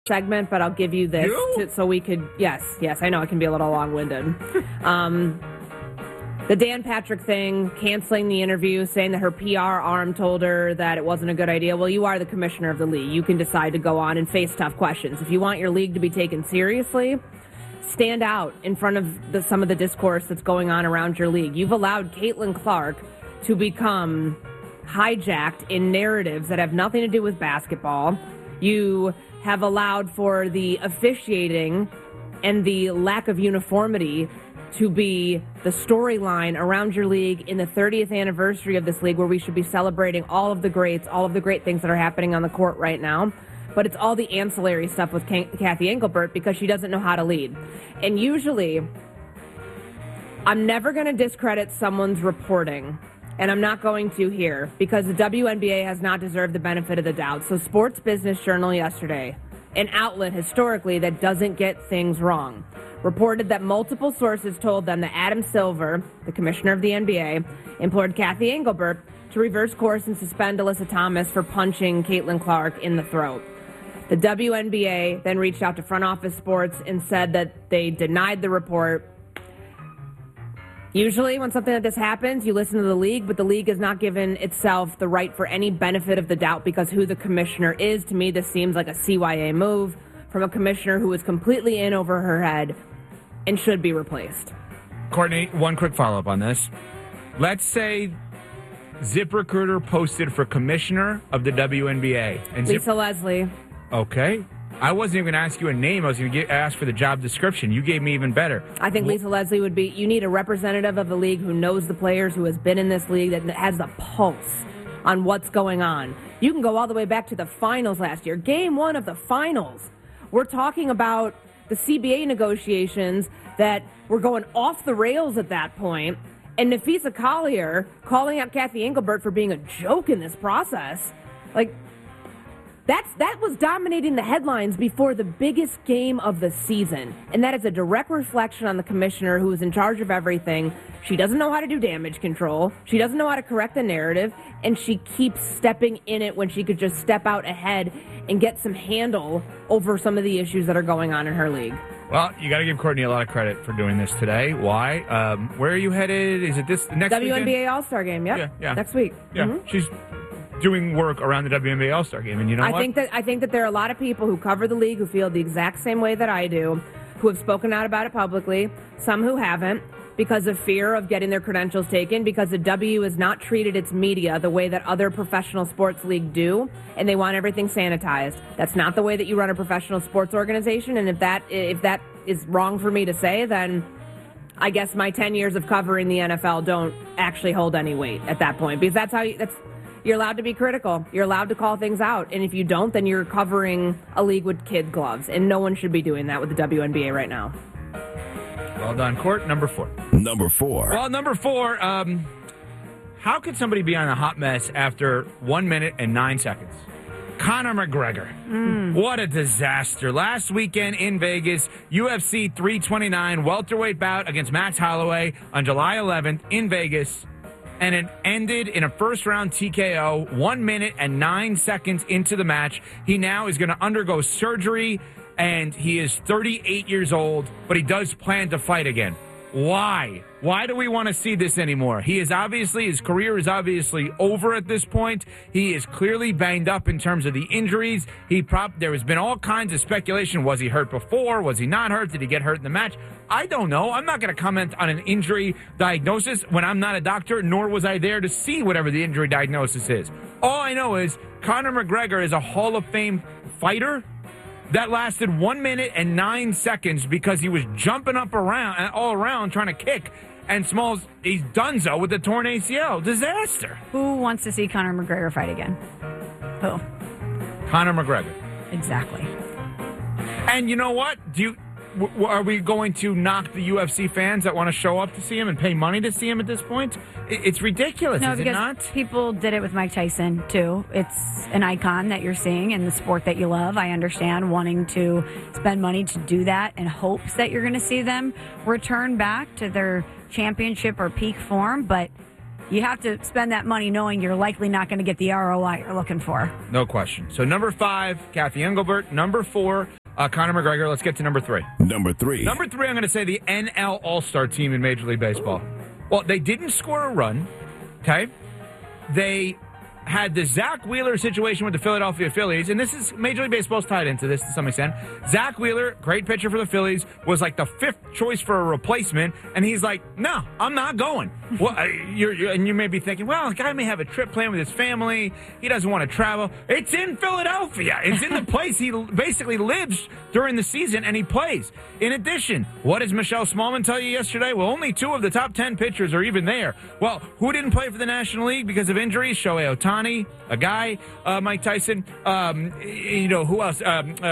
segment, but I'll give you this so we could. Yes, I know it can be a little long-winded. The Dan Patrick thing, canceling the interview, saying that her PR arm told her that it wasn't a good idea. Well, you are the commissioner of the league. You can decide to go on and face tough questions. If you want your league to be taken seriously, stand out in front of some of the discourse that's going on around your league. You've allowed Caitlin Clark to become hijacked in narratives that have nothing to do with basketball. You have allowed for the officiating and the lack of uniformity to be the storyline around your league in the 30th anniversary of this league, where we should be celebrating all of the greats, all of the great things that are happening on the court right now. But it's all the ancillary stuff with Cathy Engelbert because she doesn't know how to lead. And usually, I'm never going to discredit someone's reporting, and I'm not going to here, because the WNBA has not deserved the benefit of the doubt. So Sports Business Journal yesterday, an outlet historically that doesn't get things wrong, reported that multiple sources told them that Adam Silver, the commissioner of the NBA, implored Cathy Engelbert to reverse course and suspend Alyssa Thomas for punching Caitlin Clark in the throat. The WNBA then reached out to Front Office Sports and said that they denied the report. Usually when something like this happens, you listen to the league, but the league has not given itself the right for any benefit of the doubt because who the commissioner is. To me, this seems like a CYA move from a commissioner who is completely in over her head and should be replaced. Courtney, one quick follow-up on this. Let's say ZipRecruiter posted for commissioner of the WNBA. And Lisa Leslie. Okay. I wasn't even going to ask you a name. I was going to ask for the job description. You gave me even better. I think Lisa Leslie would be, you need a representative of the league who knows the players, who has been in this league, that has the pulse on what's going on. You can go all the way back to the finals last year. Game 1 of the finals. We're talking about the CBA negotiations that were going off the rails at that point, and Nafisa Collier calling out Cathy Engelbert for being a joke in this process. Like, that was dominating the headlines before the biggest game of the season. And that is a direct reflection on the commissioner who is in charge of everything. She doesn't know how to do damage control. She doesn't know how to correct the narrative. And she keeps stepping in it when she could just step out ahead and get some handle over some of the issues that are going on in her league. Well, you got to give Courtney a lot of credit for doing this today. Why? Where are you headed? Is it this next week? WNBA All-Star Game, yep. Yeah. Next week. Yeah, She's doing work around the WNBA All-Star Game, and you know what? I think that there are a lot of people who cover the league who feel the exact same way that I do, who have spoken out about it publicly, some who haven't, because of fear of getting their credentials taken, because the W has not treated its media the way that other professional sports leagues do, and they want everything sanitized. That's not the way that you run a professional sports organization, and if that is wrong for me to say, then I guess my 10 years of covering the NFL don't actually hold any weight at that point, because you're allowed to be critical. You're allowed to call things out. And if you don't, then you're covering a league with kid gloves. And no one should be doing that with the WNBA right now. Well done, Court. Number 4. Well, number 4, how could somebody be on a hot mess after 1 minute and 9 seconds? Conor McGregor. What a disaster. Last weekend in Vegas, UFC 329 welterweight bout against Max Holloway on July 11th in Vegas. And it ended in a first-round TKO 1 minute and 9 seconds into the match. He now is going to undergo surgery, and he is 38 years old, but he does plan to fight again. Why? Why do we want to see this anymore? His career is obviously over at this point. He is clearly banged up in terms of the injuries. There has been all kinds of speculation. Was he hurt before? Was he not hurt? Did he get hurt in the match? I don't know. I'm not going to comment on an injury diagnosis when I'm not a doctor, nor was I there to see whatever the injury diagnosis is. All I know is Conor McGregor is a Hall of Fame fighter that lasted 1 minute and 9 seconds because he was jumping up all around trying to kick. And Smalls, he's donezo with the torn ACL. Disaster. Who wants to see Conor McGregor fight again? Who? Conor McGregor. Exactly. And you know what? Are we going to knock the UFC fans that want to show up to see him and pay money to see him at this point? It's ridiculous, is it not? People did it with Mike Tyson, too. It's an icon that you're seeing in the sport that you love. I understand wanting to spend money to do that in hopes that you're going to see them return back to their championship or peak form, but you have to spend that money knowing you're likely not going to get the ROI you're looking for. No question. So number 5, Cathy Engelbert. Number 4, Conor McGregor. Let's get to number 3. Number 3. Number 3, I'm going to say the NL All-Star team in Major League Baseball. Well, they didn't score a run, okay? They had the Zach Wheeler situation with the Philadelphia Phillies, and this is Major League Baseball's tied into this to some extent. Zach Wheeler, great pitcher for the Phillies, was like the 5th choice for a replacement, and he's like, no, I'm not going. Well, and you may be thinking, well, the guy may have a trip planned with his family. He doesn't want to travel. It's in Philadelphia. It's in the place he basically lives during the season, and he plays. In addition, what does Michelle Smallman tell you yesterday? Well, only 2 of the top 10 pitchers are even there. Well, who didn't play for the National League because of injuries? Shohei Ohtani, a guy, Mike Tyson, who else?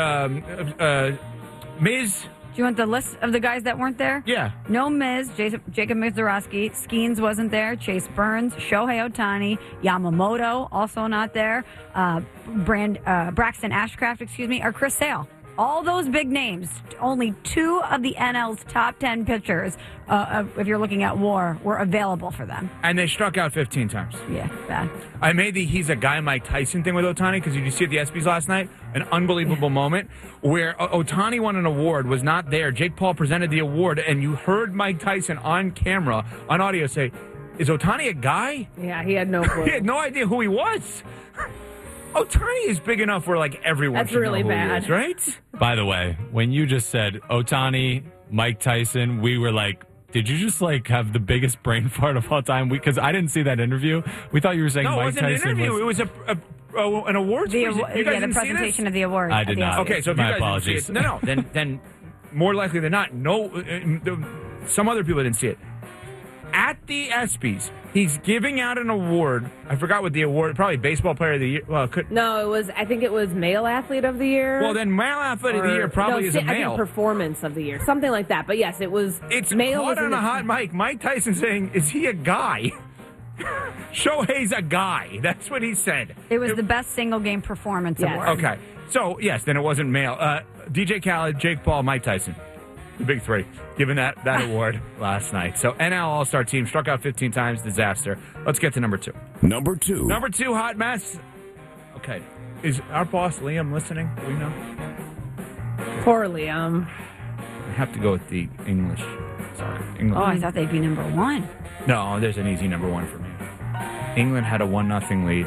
Miz. Do you want the list of the guys that weren't there? Yeah. No Miz, Jacob Mizorowski, Skeens wasn't there, Chase Burns, Shohei Ohtani, Yamamoto, also not there, Braxton Ashcraft, or Chris Sale. All those big names, only 2 of the NL's top 10 pitchers, if you're looking at WAR, were available for them. And they struck out 15 times. Yeah, bad. I made the he's a guy Mike Tyson thing with Ohtani because you see at the ESPYs last night, an unbelievable moment where Ohtani won an award, was not there. Jake Paul presented the award, and you heard Mike Tyson on camera, on audio, say, is Ohtani a guy? Yeah, he had no clue. He had no idea who he was. Ohtani is big enough where, like, everyone That's should really know who bad. he is, right? By the way, when you just said Ohtani, Mike Tyson, we were like, did you just, like, have the biggest brain fart of all time? Because I didn't see that interview. We thought you were saying No, Mike it wasn't Tyson an interview. It was an awards presentation. You guys didn't see presentation this? of the award. I did not. Okay, so if My you guys apologies. didn't see it, then more likely than not, some other people didn't see it. At the ESPYs, he's giving out an award. I forgot what the award, probably Baseball Player of the Year. Well, I think it was Male Athlete of the Year. Well, then Male Athlete of the Year probably is a I male. think Performance of the Year, something like that. But yes, it was. It's male caught was in on the- a hot mic. Mike Tyson saying, is he a guy? Shohei's a guy. That's what he said. It was the best single game performance Yes. award. Okay. So, yes, then it wasn't male. DJ Khaled, Jake Paul, Mike Tyson. The big 3. Given that award last night. So, NL All-Star team struck out 15 times. Disaster. Let's get to number 2. Number 2. Number 2, hot mess. Okay. Is our boss Liam listening? Do we know? Poor Liam. I have to go with the English. Sorry. England. Oh, I thought they'd be number 1. No, there's an easy number 1 for me. England had a 1-0 lead.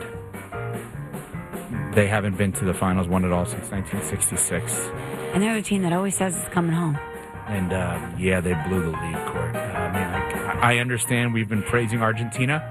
They haven't been to the finals, won it all since 1966. And they're the team that always says it's coming home. And, they blew the lead, Court. I understand we've been praising Argentina.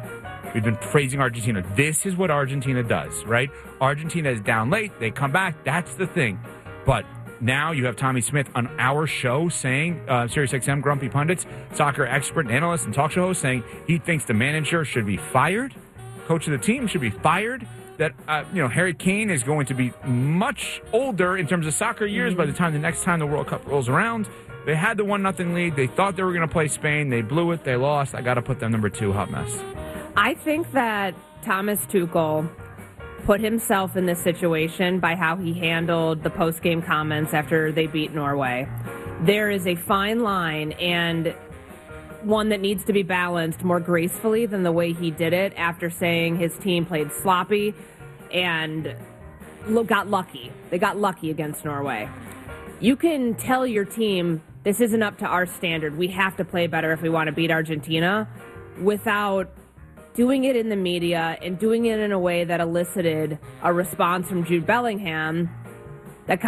This is what Argentina does, right? Argentina is down late. They come back. That's the thing. But now you have Tommy Smith on our show saying, SiriusXM Grumpy Pundits, soccer expert and analyst and talk show host, saying he thinks the manager should be fired. Coach of the team should be fired. That, Harry Kane is going to be much older in terms of soccer years by the time the next time the World Cup rolls around. They had the 1-0 lead. They thought they were going to play Spain. They blew it. They lost. I got to put them number 2, hot mess. I think that Thomas Tuchel put himself in this situation by how he handled the post-game comments after they beat Norway. There is a fine line and one that needs to be balanced more gracefully than the way he did it after saying his team played sloppy and got lucky. They got lucky against Norway. You can tell your team, this isn't up to our standard. We have to play better if we want to beat Argentina, without doing it in the media and doing it in a way that elicited a response from Jude Bellingham that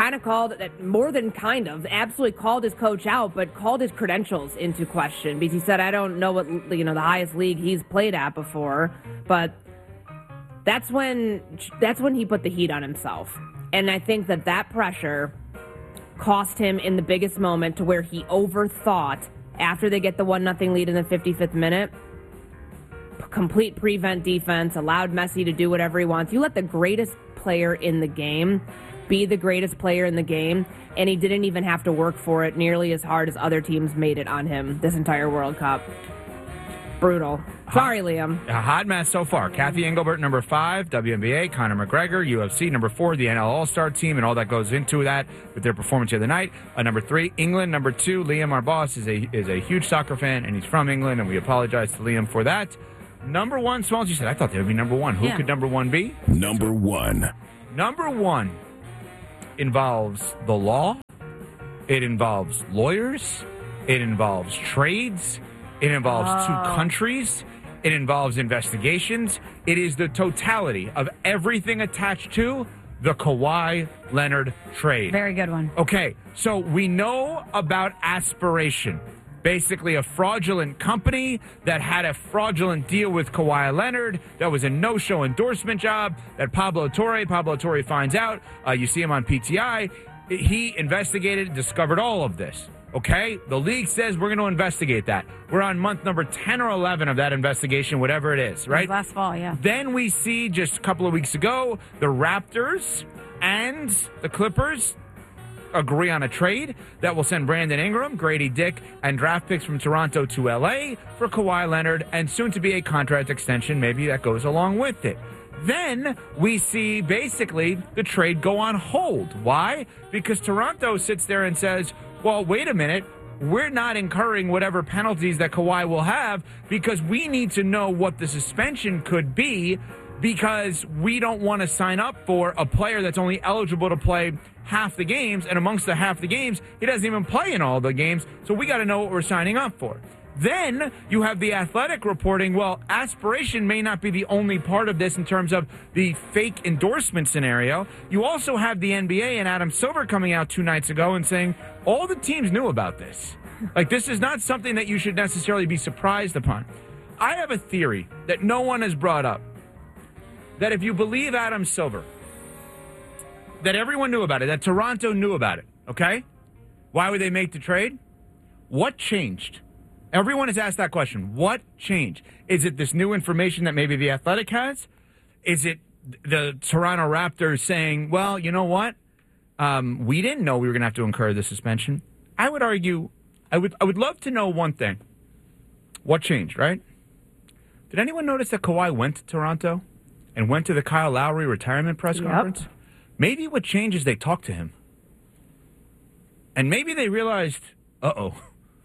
absolutely called his coach out, but called his credentials into question because he said, I don't know what, the highest league he's played at before, but that's when he put the heat on himself. And I think that pressure cost him in the biggest moment to where he overthought after they get the 1-0 lead in the 55th minute. Complete prevent defense, allowed Messi to do whatever he wants. You let the greatest player in the game be the greatest player in the game, and he didn't even have to work for it nearly as hard as other teams made it on him this entire World Cup. Brutal. Sorry, Liam. A hot mess so far. Kathy Engelbert, number 5, WNBA, Conor McGregor, UFC, number 4, the NL All-Star team, and all that goes into that with their performance the other night. Number 3, England. Number 2, Liam, our boss, is a huge soccer fan, and he's from England, and we apologize to Liam for that. Number 1, Smalls, you said, I thought they would be number 1. Who could number 1 be? Number 1. Number 1 involves the law It involves lawyers. It involves trades. It involves two countries. It involves investigations. It is the totality of everything attached to the Kawhi Leonard trade. Very good one. Okay, so we know about Aspiration. Basically a fraudulent company that had a fraudulent deal with Kawhi Leonard. That was a no-show endorsement job that Pablo Torre finds out. You see him on PTI. He investigated, discovered all of this. Okay? The league says we're going to investigate that. We're on month number 10 or 11 of that investigation, whatever it is, right? Last fall, yeah. Then we see just a couple of weeks ago, the Raptors and the Clippers agree on a trade that will send Brandon Ingram, Grady Dick, and draft picks from Toronto to L.A. for Kawhi Leonard, and soon to be a contract extension maybe that goes along with it. Then we see basically the trade go on hold. Why? Because Toronto sits there and says, well, wait a minute, we're not incurring whatever penalties that Kawhi will have because we need to know what the suspension could be, because we don't want to sign up for a player that's only eligible to play half the games, and amongst the half the games, he doesn't even play in all the games, so we got to know what we're signing up for. Then you have The Athletic reporting, well, Aspiration may not be the only part of this in terms of the fake endorsement scenario. You also have the NBA and Adam Silver coming out 2 nights ago and saying all the teams knew about this. Like, this is not something that you should necessarily be surprised upon. I have a theory that no one has brought up, that if you believe Adam Silver, that everyone knew about it, that Toronto knew about it, okay? Why would they make the trade? What changed? Everyone has asked that question. What changed? Is it this new information that maybe The Athletic has? Is it the Toronto Raptors saying, well, you know what? We didn't know we were going to have to incur the suspension. I would argue, I would love to know one thing. What changed, right? Did anyone notice that Kawhi went to Toronto and went to the Kyle Lowry retirement press conference? Maybe what changed is they talked to him. And maybe they realized, the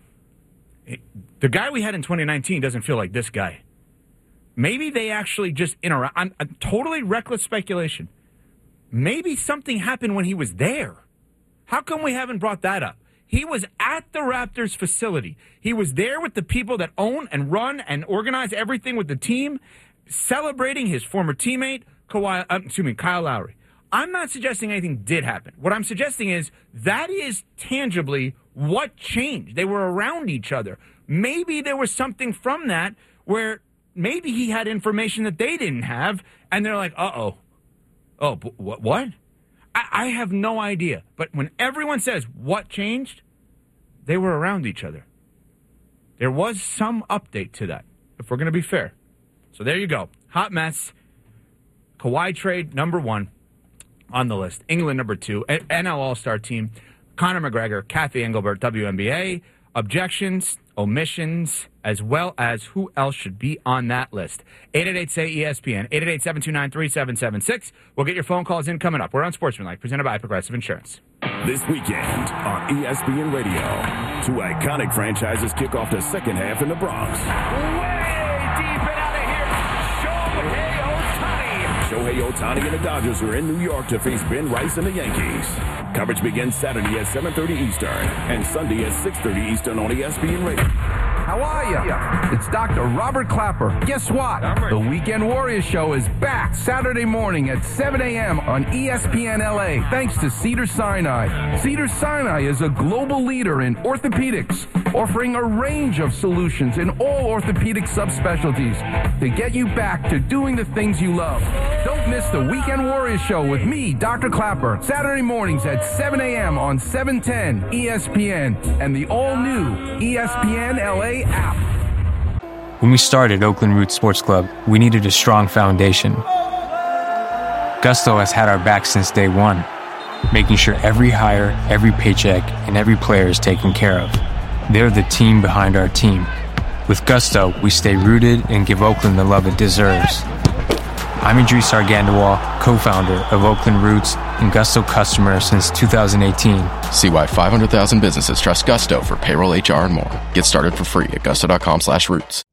guy we had in 2019 doesn't feel like this guy. Maybe they actually just interact. I'm totally reckless speculation. Maybe something happened when he was there. How come we haven't brought that up? He was at the Raptors facility. He was there with the people that own and run and organize everything with the team, celebrating his former teammate, Kyle Lowry. I'm not suggesting anything did happen. What I'm suggesting is that is tangibly what changed. They were around each other. Maybe there was something from that where maybe he had information that they didn't have, and they're like, what? I have no idea. But when everyone says what changed, they were around each other. There was some update to that, if we're going to be fair. So there you go. Hot mess. Kawhi trade, number 1 on the list. England, number 2. NL All-Star team. Conor McGregor, Kathy Engelbert, WNBA. Objections, omissions, as well as who else should be on that list. 888-SAY-ESPN, 888-729-3776. We'll get your phone calls in coming up. We're on Sportsmanlike, presented by Progressive Insurance. This weekend on ESPN Radio, 2 iconic franchises kick off the second half in the Bronx. Shohei Ohtani and the Dodgers are in New York to face Ben Rice and the Yankees. Coverage begins Saturday at 7:30 Eastern and Sunday at 6:30 Eastern on ESPN Radio. How are you? It's Dr. Robert Clapper. Guess what? The Weekend Warriors Show is back Saturday morning at 7 a.m. on ESPN LA, thanks to Cedars-Sinai. Cedars-Sinai is a global leader in orthopedics, offering a range of solutions in all orthopedic subspecialties to get you back to doing the things you love. Don't miss the Weekend Warriors Show with me, Dr. Clapper, Saturday mornings at 7 a.m. on 710 ESPN and the all-new ESPN LA app. When we started Oakland Roots Sports Club, we needed a strong foundation. Gusto has had our back since day one, making sure every hire, every paycheck, and every player is taken care of. They're the team behind our team. With Gusto, we stay rooted and give Oakland the love it deserves. I'm Idris Argandawal, co-founder of Oakland Roots and Gusto customer since 2018. See why 500,000 businesses trust Gusto for payroll, HR, and more. Get started for free at gusto.com/roots.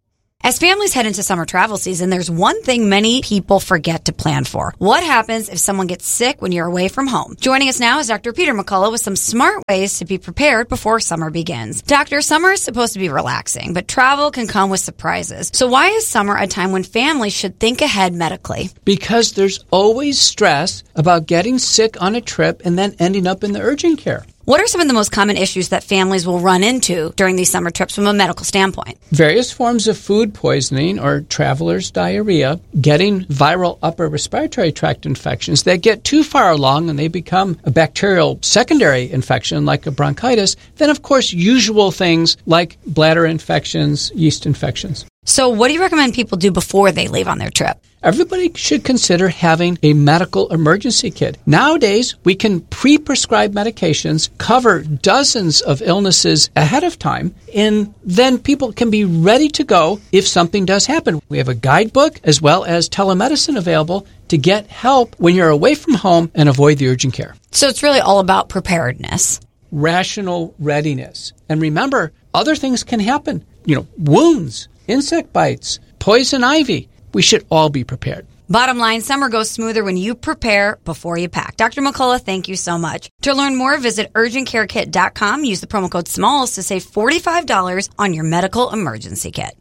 As families head into summer travel season, there's one thing many people forget to plan for. What happens if someone gets sick when you're away from home? Joining us now is Dr. Peter McCullough with some smart ways to be prepared before summer begins. Doctor, summer is supposed to be relaxing, but travel can come with surprises. So why is summer a time when families should think ahead medically? Because there's always stress about getting sick on a trip and then ending up in the urgent care. What are some of the most common issues that families will run into during these summer trips from a medical standpoint? Various forms of food poisoning or traveler's diarrhea, getting viral upper respiratory tract infections that get too far along and they become a bacterial secondary infection like a bronchitis. Then, of course, usual things like bladder infections, yeast infections. So what do you recommend people do before they leave on their trip? Everybody should consider having a medical emergency kit. Nowadays, we can pre-prescribe medications, cover dozens of illnesses ahead of time, and then people can be ready to go if something does happen. We have a guidebook as well as telemedicine available to get help when you're away from home and avoid the urgent care. So it's really all about preparedness. Rational readiness. And remember, other things can happen. Wounds, insect bites, poison ivy. We should all be prepared. Bottom line, summer goes smoother when you prepare before you pack. Dr. McCullough, thank you so much. To learn more, visit urgentcarekit.com. Use the promo code SMALLS to save $45 on your medical emergency kit.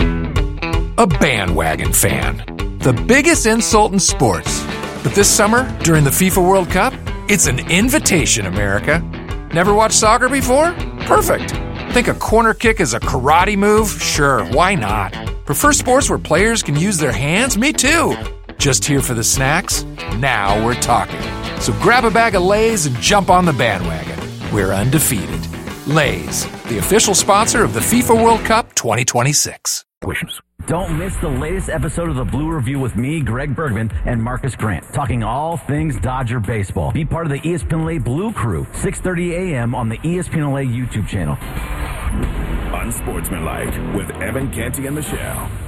A bandwagon fan. The biggest insult in sports. But this summer, during the FIFA World Cup, it's an invitation, America. Never watched soccer before? Perfect. Think a corner kick is a karate move? Sure, why not? Prefer sports where players can use their hands? Me too. Just here for the snacks? Now we're talking. So grab a bag of Lay's and jump on the bandwagon. We're undefeated. Lay's, the official sponsor of the FIFA World Cup 2026. Don't miss the latest episode of the Blue Review with me, Greg Bergman, and Marcus Grant, talking all things Dodger baseball. Be part of the ESPN LA Blue Crew, 6:30 a.m. on the ESPN LA YouTube channel. Unsportsmanlike with Evan Canty and Michelle.